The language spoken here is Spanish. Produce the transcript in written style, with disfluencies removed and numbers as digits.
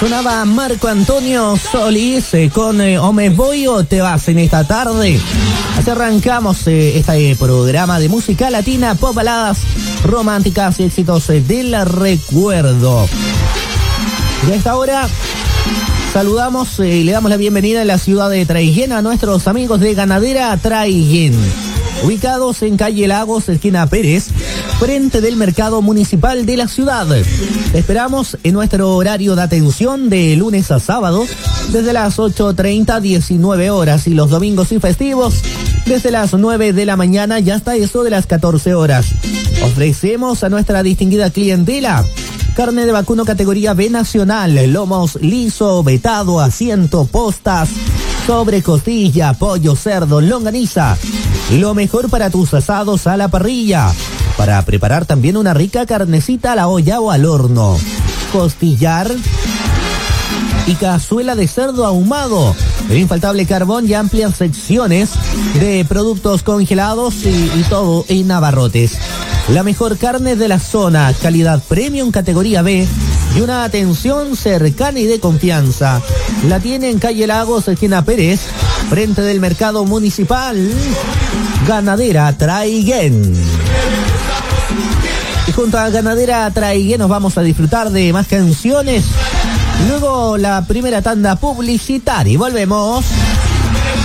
Sonaba Marco Antonio Solís con O me voy o te vas en esta tarde. Así arrancamos este programa de música latina, pop, baladas románticas y éxitos del recuerdo. Y a esta hora saludamos y le damos la bienvenida en la ciudad de Traiguén a nuestros amigos de Ganadera Traiguén, ubicados en calle Lagos, esquina Pérez, frente del mercado municipal de la ciudad. Te esperamos en nuestro horario de atención de lunes a sábado, desde las 8:30 a 19 horas, y los domingos y festivos, desde las 9 de la mañana y hasta eso de las 14 horas. Ofrecemos a nuestra distinguida clientela carne de vacuno categoría B nacional, lomos liso, vetado, asiento, postas, sobre costilla, pollo, cerdo, longaniza. Lo mejor para tus asados a la parrilla. Para preparar también una rica carnecita a la olla o al horno. Costillar y cazuela de cerdo ahumado. El infaltable carbón y amplias secciones de productos congelados y todo en abarrotes. La mejor carne de la zona, calidad premium categoría B y una atención cercana y de confianza. La tiene en calle Lagos, esquina Pérez, frente del mercado municipal. Ganadera Traiguén. Y junto a Ganadera Traiguén nos vamos a disfrutar de más canciones. Luego la primera tanda publicitaria y volvemos.